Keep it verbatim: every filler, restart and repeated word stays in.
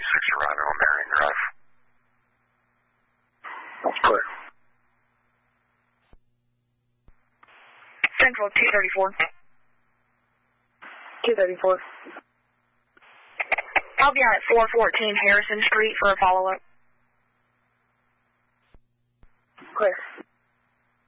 twenty-six around on Marion Drive. That's clear. Central two thirty-four. two thirty-four. I'll be on at four fourteen Harrison Street for a follow-up. Clear.